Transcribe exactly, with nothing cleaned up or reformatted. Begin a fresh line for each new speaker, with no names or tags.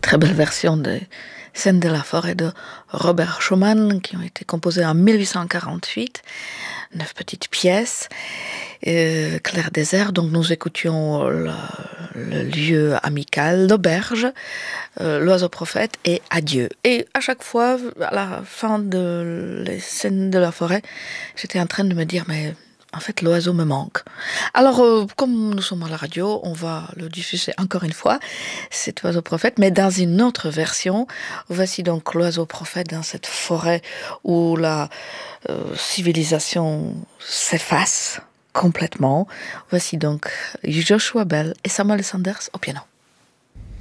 très belle version des Scènes de la forêt de Robert Schumann qui ont été composées en mille huit cent quarante-huit, neuf petites pièces, euh, Clair désert. Donc nous écoutions le, le lieu amical, l'auberge, euh, l'oiseau prophète et Adieu. Et à chaque fois, à la fin de les Scènes de la forêt, j'étais en train de me dire mais en fait, l'oiseau me manque. Alors, euh, comme nous sommes à la radio, on va le diffuser encore une fois, cet oiseau prophète, mais dans une autre version. Voici donc l'oiseau prophète dans cette forêt où la euh, civilisation s'efface complètement. Voici donc Joshua Bell et Samuel Sanders au piano.